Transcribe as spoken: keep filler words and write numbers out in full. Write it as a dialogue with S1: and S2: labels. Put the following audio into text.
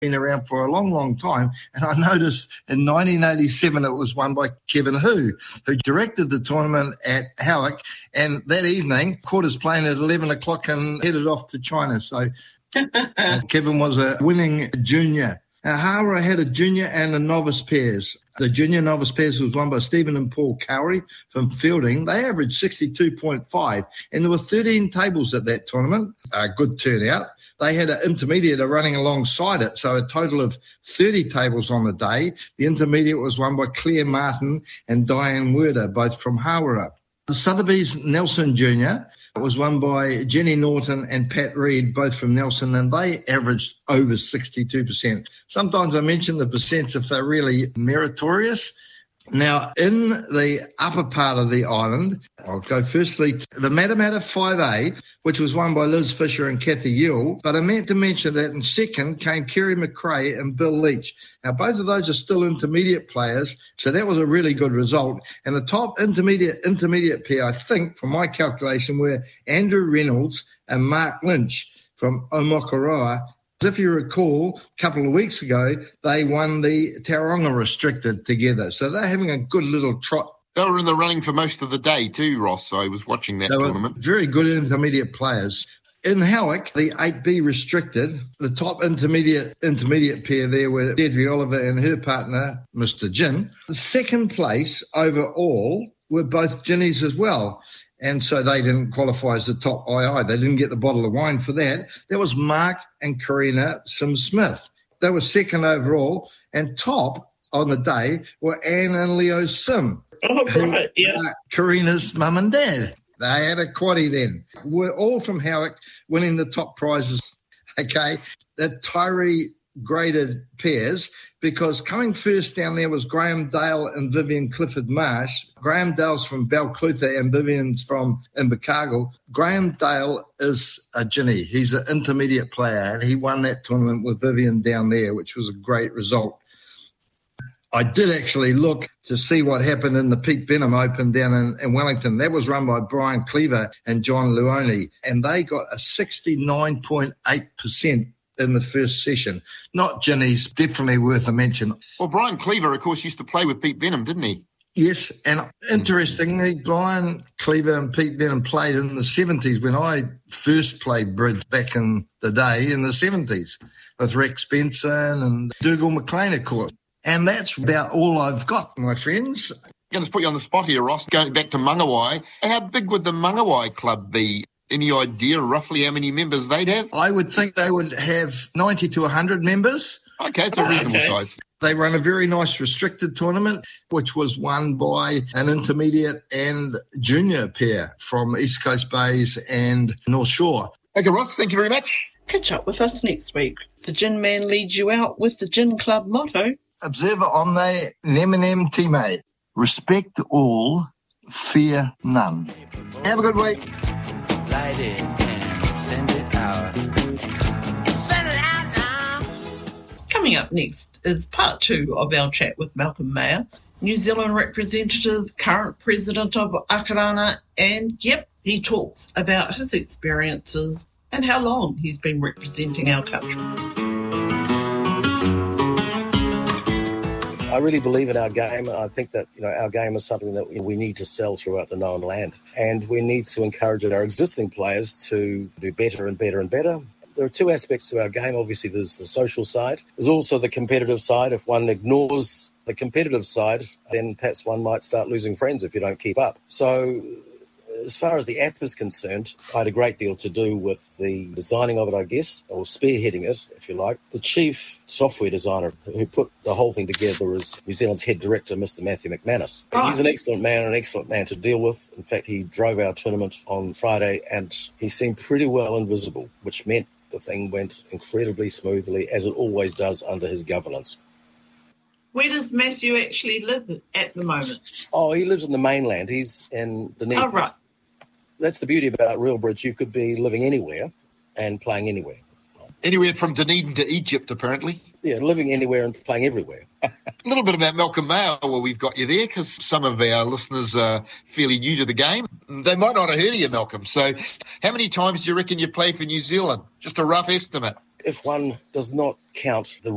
S1: been around for a long, long time. And I noticed in nineteen eighty-seven it was won by Kevin Hu, who directed the tournament at Howick. And that evening, quarters playing at eleven o'clock and headed off to China. So uh, Kevin was a winning junior. Now, Hawera had a junior and a novice pairs. The junior novice pairs was won by Stephen and Paul Cowrie from Fielding. They averaged sixty-two point five, and there were thirteen tables at that tournament. A good turnout. They had an intermediate running alongside it, so a total of thirty tables on the day. The intermediate was won by Claire Martin and Diane Werder, both from Hawera. The Sotheby's Nelson Junior was won by Jenny Norton and Pat Reed, both from Nelson, and they averaged over sixty-two percent. Sometimes I mention the percents if they're really meritorious. Now, in the upper part of the island, I'll go firstly to the Matamata five A, which was won by Liz Fisher and Kathy Yule. But I meant to mention that in second came Kerry McRae and Bill Leach. Now, both of those are still intermediate players, so that was a really good result. And the top intermediate intermediate pair, I think, from my calculation, were Andrew Reynolds and Mark Lynch from Omokoroa. If you recall, a couple of weeks ago, they won the Tauranga Restricted together. So they're having a good little trot.
S2: They were in the running for most of the day too, Ross. I was watching that
S1: they
S2: tournament.
S1: Were very good intermediate players. In Howick, the eight B Restricted, the top intermediate intermediate pair there were Deirdre Oliver and her partner, Mister Gin. The second place overall were both Ginnies as well. And so they didn't qualify as the top I I. They didn't get the bottle of wine for that. That was Mark and Karina Sim-Smith. They were second overall. And top on the day were Anne and Leo Sim.
S3: Oh, right, yeah.
S1: Uh, Karina's mum and dad. They had a quaddie then. We're all from Howick winning the top prizes, okay? The Tyree graded pairs, because coming first down there was Graham Dale and Vivian Clifford Marsh. Graham Dale's from Balclutha and Vivian's from Invercargill. Graham Dale is a Ginny. He's an intermediate player, and he won that tournament with Vivian down there, which was a great result. I did actually look to see what happened in the Pete Benham Open down in, in Wellington. That was run by Brian Cleaver and John Luoni, and they got a sixty-nine point eight percent in the first session. Not Ginny's, definitely worth a mention.
S2: Well, Brian Cleaver, of course, used to play with Pete Benham, didn't he?
S1: Yes, and interestingly, Brian Cleaver and Pete Benham played in the seventies when I first played bridge back in the day in the seventies with Rex Benson and Dougal McLean, of course. And that's about all I've got, my friends.
S2: I'm going to put you on the spot here, Ross. Going back to Mangawai, how big would the Mangawai club be? Any idea roughly how many members they'd have?
S1: I would think they would have ninety to one hundred members.
S2: Okay, it's a reasonable okay. size.
S1: They run a very nice restricted tournament, which was won by an intermediate and junior pair from East Coast Bays and North Shore.
S2: Okay, Ross, thank you very much.
S3: Catch up with us next week. The Gin Man leads you out with the Gin Club motto.
S1: Observer omne neminem time. Respect all, fear none. Have a good week.
S4: Light it and send it out. Send it out now.
S3: Coming up next is part two of our chat with Malcolm Mayer, New Zealand representative, current president of Akarana, and yep, he talks about his experiences and how long he's been representing our country.
S5: I really believe in our game, and I think that you know our game is something that we need to sell throughout the known land, and we need to encourage our existing players to do better and better and better. There are two aspects to our game. Obviously, there's the social side. There's also the competitive side. If one ignores the competitive side, then perhaps one might start losing friends if you don't keep up. So as far as the app is concerned, I had a great deal to do with the designing of it, I guess, or spearheading it, if you like. The chief software designer who put the whole thing together is New Zealand's head director, Mister Matthew McManus. Oh. He's an excellent man, an excellent man to deal with. In fact, he drove our tournament on Friday and he seemed pretty well invisible, which meant the thing went incredibly smoothly, as it always does under his governance.
S3: Where does Matthew actually live at the moment?
S5: Oh, he lives in the mainland. He's in Dunedin.
S3: Oh, right.
S5: That's the beauty about Reelbridge. You could be living anywhere and playing anywhere.
S2: Anywhere from Dunedin to Egypt, apparently.
S5: Yeah, living anywhere and playing everywhere.
S2: A little bit about Malcolm Mayer while we've got you there, because some of our listeners are fairly new to the game. They might not have heard of you, Malcolm. So how many times do you reckon you've played for New Zealand? Just a rough estimate.
S5: If one does not count the